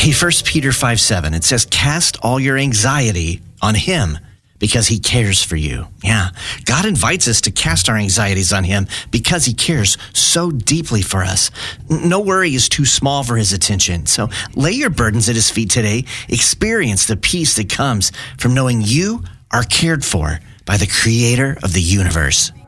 Hey, 1 Peter 5:7, it says, cast all your anxiety on him because he cares for you. Yeah, God invites us to cast our anxieties on him because he cares so deeply for us. No worry is too small for his attention. So lay your burdens at his feet today. Experience the peace that comes from knowing you are cared for by the creator of the universe.